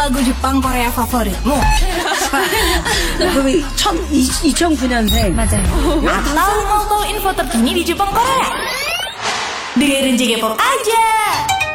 lagu Jepang Korea favoritmu? 2009년생. 맞아요. Atau mau tahu info terkini di Jepang Korea? Dengerin JK Pop aja.